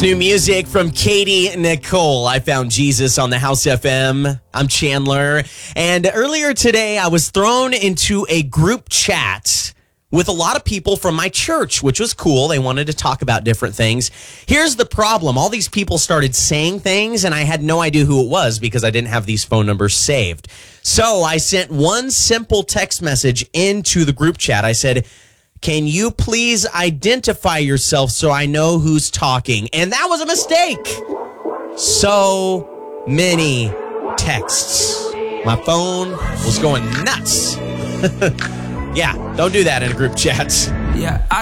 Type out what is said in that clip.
New music from Katie Nicole. I found Jesus on the House FM. I'm Chandler. And earlier today, I was thrown into a group chat with a lot of people from my church, which was cool. They wanted to talk about different things. Here's the problem. All these people started saying things, and I had no idea who it was because I didn't have these phone numbers saved. So I sent one simple text message into the group chat. I said, "Can you please identify yourself so I know who's talking?" And that was a mistake. So many texts. My phone was going nuts. Yeah, don't do that in a group chat. Yeah,